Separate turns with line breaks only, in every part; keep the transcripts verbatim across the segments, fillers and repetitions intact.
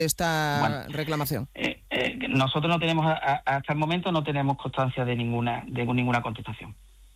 esta
bueno,
reclamación?
Eh, eh, nosotros no tenemos, a, a, hasta el momento no tenemos constancia de ninguna, de ninguna contestación.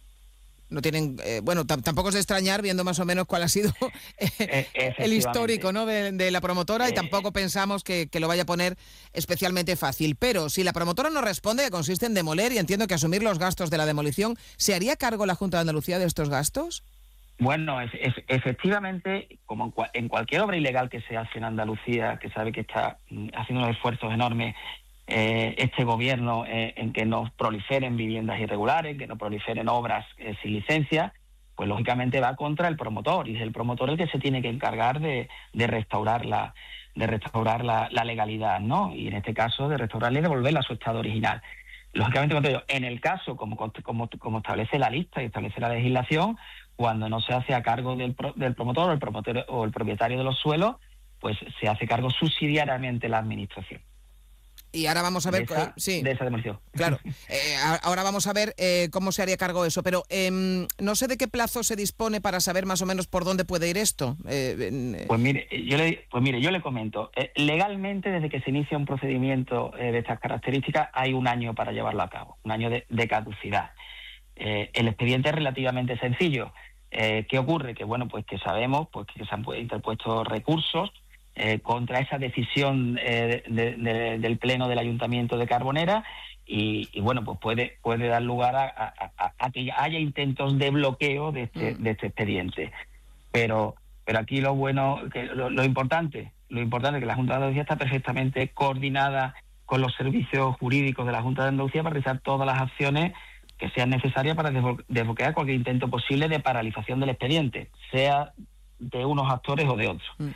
No tienen, eh, bueno, t- tampoco es de extrañar viendo más o menos cuál ha sido
Eh,
el histórico, ¿no?, de, de la promotora, y
Eh,
tampoco pensamos que, que lo vaya a poner especialmente fácil. Pero si la promotora no responde, que consiste en demoler y entiendo que asumir los gastos de la demolición, ¿se haría cargo la Junta de Andalucía de estos gastos?
Bueno, es, es, efectivamente, como en, cua, en cualquier obra ilegal que se hace en Andalucía, que sabe que está mm, haciendo unos esfuerzos enormes eh, este gobierno eh, en que no proliferen viviendas irregulares, que no proliferen obras eh, sin licencia, pues lógicamente va contra el promotor, y es el promotor el que se tiene que encargar de, de restaurar la de restaurar la, la legalidad, ¿no? Y en este caso de restaurarla y devolverla a su estado original. Lógicamente, como te digo, en el caso, como, como, como establece la lista y establece la legislación, cuando no se hace a cargo del, pro, del promotor o el promotor o el propietario de los suelos, pues se hace cargo subsidiariamente la administración.
Y ahora vamos a ver,
de esa,
eh, sí,
de esa demolición.
Claro, eh, ahora vamos a ver eh, cómo se haría cargo de eso, pero eh, no sé de qué plazo se dispone para saber más o menos por dónde puede ir esto. Eh, eh.
Pues mire, yo le, pues mire, yo le comento, eh, legalmente desde que se inicia un procedimiento eh, de estas características hay un año para llevarlo a cabo, un año de, de caducidad. Eh, el expediente es relativamente sencillo. Eh, ¿Qué ocurre? Que bueno, pues que sabemos pues que se han interpuesto recursos Eh, contra esa decisión eh, de, de, del Pleno del Ayuntamiento de Carbonera, y, y bueno, pues puede puede dar lugar a, a, a, a que haya intentos de bloqueo de este, mm. de este expediente. Pero pero aquí lo bueno, que lo, lo importante, lo importante es que la Junta de Andalucía está perfectamente coordinada con los servicios jurídicos de la Junta de Andalucía para realizar todas las acciones que sean necesarias para desbloquear cualquier intento posible de paralización del expediente, sea de unos actores o de otros. Mm.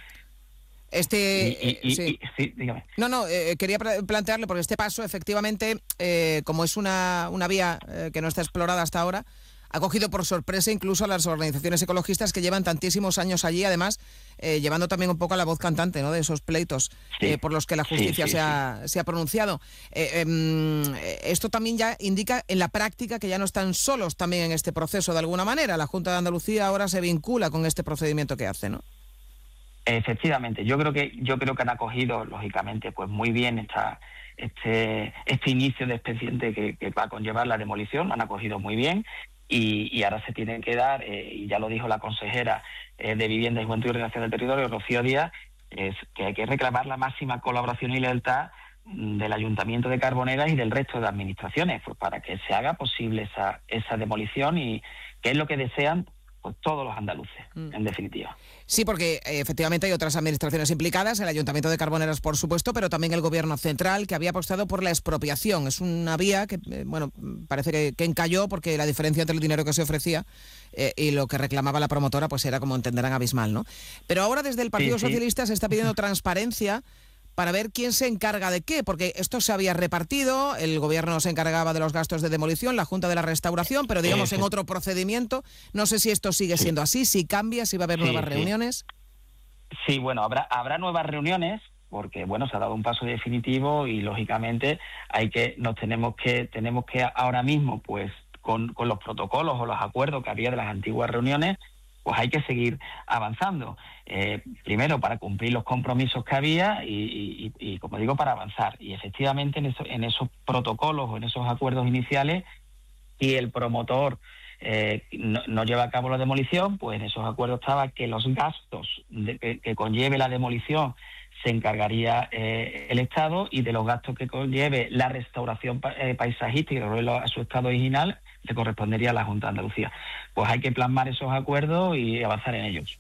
Este,
y, y,
sí.
Y, sí, dígame.
No, no, eh, quería plantearle, porque este paso, efectivamente, eh, como es una, una vía eh, que no está explorada hasta ahora, ha cogido por sorpresa incluso a las organizaciones ecologistas que llevan tantísimos años allí, además, eh, llevando también un poco a la voz cantante, ¿no?, de esos pleitos sí. eh, por los que la justicia sí, sí, se, ha, sí. se ha pronunciado. Eh, eh, esto también ya indica en la práctica que ya no están solos también en este proceso, de alguna manera. La Junta de Andalucía ahora se vincula con este procedimiento que hace, ¿no?
Efectivamente, yo creo que yo creo que han acogido lógicamente pues muy bien esta este este inicio de expediente que, que va a conllevar la demolición, lo han acogido muy bien, y, y ahora se tienen que dar, eh, y ya lo dijo la consejera eh, de Vivienda y Juventud y Ordenación del Territorio, Rocío Díaz, es que hay que reclamar la máxima colaboración y lealtad del Ayuntamiento de Carbonera y del resto de administraciones, pues para que se haga posible esa esa demolición, y que es lo que desean pues todos los andaluces, mm. en definitiva.
Sí, porque eh, efectivamente hay otras administraciones implicadas, el Ayuntamiento de Carboneras, por supuesto, pero también el Gobierno central, que había apostado por la expropiación. Es una vía que, eh, bueno, parece que, que encalló, porque la diferencia entre el dinero que se ofrecía eh, y lo que reclamaba la promotora, pues era, como entenderán, abismal, ¿no? Pero ahora desde el Partido sí, sí. Socialista se está pidiendo transparencia para ver quién se encarga de qué, porque esto se había repartido, el gobierno se encargaba de los gastos de demolición, la Junta de la restauración, pero digamos en otro procedimiento. No sé si esto sigue siendo así, si cambia, si va a haber sí, nuevas sí. reuniones.
Sí, bueno, habrá habrá nuevas reuniones, porque bueno, se ha dado un paso definitivo y lógicamente hay que nos tenemos que tenemos que ahora mismo, pues con, con los protocolos o los acuerdos que había de las antiguas reuniones, pues hay que seguir avanzando. Eh, primero, para cumplir los compromisos que había y, y, y, como digo, para avanzar. Y efectivamente en, eso, en esos protocolos o en esos acuerdos iniciales, si el promotor eh, no, no lleva a cabo la demolición, pues en esos acuerdos estaba que los gastos de, que, que conlleve la demolición se encargaría eh, el Estado, y de los gastos que conlleve la restauración eh, paisajística y volverlo a su estado original le correspondería a la Junta de Andalucía. Pues hay que plasmar esos acuerdos y avanzar en ellos.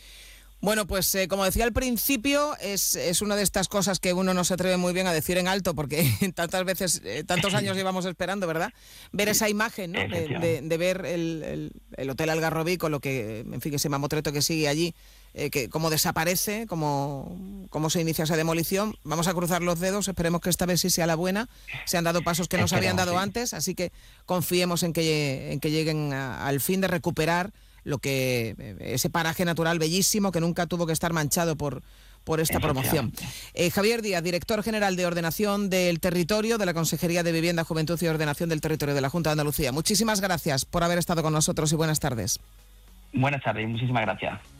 Bueno, pues eh, como decía al principio, es, es una de estas cosas que uno no se atreve muy bien a decir en alto, porque tantas veces, eh, tantos años llevamos esperando, ¿verdad? Ver esa imagen, ¿no? De, de, de ver el, el, el Hotel Algarrobí con lo que, en fin, ese mamotreto que sigue allí, eh, que cómo desaparece, cómo, cómo se inicia esa demolición. Vamos a cruzar los dedos, esperemos que esta vez sí sea la buena. Se han dado pasos que no se habían dado antes, así que confiemos en que, en que lleguen a, al fin de recuperar lo que ese paraje natural bellísimo que nunca tuvo que estar manchado por, por esta promoción. Eh, Javier Díaz, director general de Ordenación del Territorio de la Consejería de Vivienda, Juventud y Ordenación del Territorio de la Junta de Andalucía. Muchísimas gracias por haber estado con nosotros y buenas tardes.
Buenas tardes, muchísimas gracias.